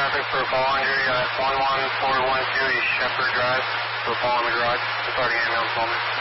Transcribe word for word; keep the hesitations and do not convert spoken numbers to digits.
traffic for a fall injury at one one four one two East Shepherd Drive. For a fall in the garage. Starting ambulance moment.